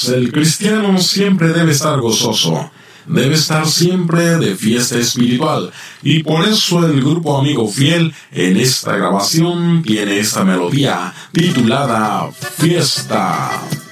pues el cristiano siempre debe estar gozoso, debe estar siempre de fiesta espiritual, y por eso el grupo Amigo Fiel en esta grabación tiene esta melodía titulada Fiesta.